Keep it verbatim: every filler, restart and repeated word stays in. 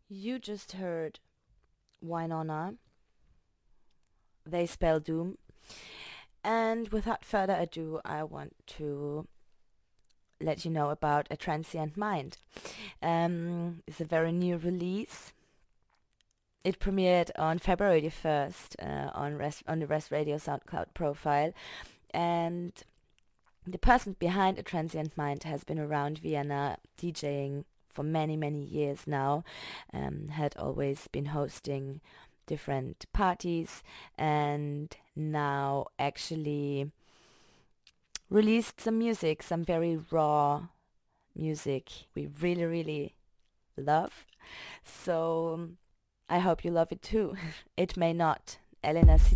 You just heard Wynonna. They spell doom. And without further ado, I want to let you know about A Transient Mind. Um, it's a very new release. It premiered on February the first uh, on Rest, on the Rest Radio SoundCloud profile, and the person behind A Transient Mind has been around Vienna DJing for many many years now. Um, had always been hosting different parties, and now actually released some music, some very raw music we really really love. So um, I hope you love it too. It may not. Elena